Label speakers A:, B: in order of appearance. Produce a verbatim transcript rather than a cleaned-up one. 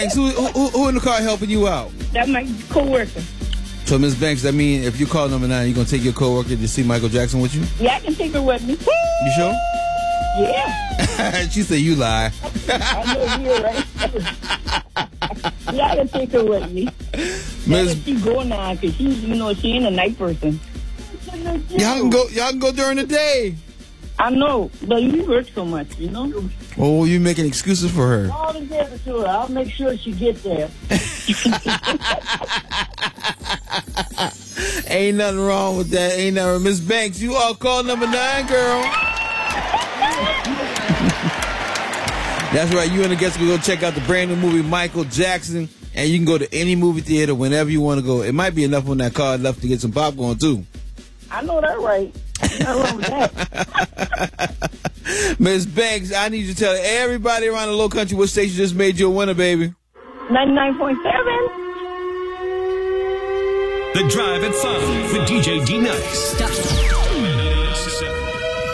A: Who, who, who in the car helping you out?
B: That's my co-worker.
A: So, Miss Banks, that mean if you call number nine, you going to take your co-worker to see Michael Jackson with you?
B: Yeah, I can take her with me.
A: You sure?
B: Yeah.
A: She said you lie.
B: I know you're right. Yeah, I can take her with me. Miss, she go now because she's, you know, she ain't a night person.
A: Y'all can go. Y'all can go during the day.
B: I know, but you work so much, you know.
A: Oh, you making excuses for her?
B: I'll give it to her. I'll make sure she gets there.
A: Ain't nothing wrong with that. Ain't nothing. Miss Banks, you all call number nine, girl. That's right. You and the guests will go check out the brand new movie Michael Jackson, and you can go to any movie theater whenever you want to go. It might be enough on that card left to get some popcorn too.
B: I know that right. Nothing wrong with that.
A: Miss Banks, I need you to tell everybody around the Low Country what station just made you a winner, baby.
B: ninety-nine point seven.
C: The Drive at five with D J D-Nice.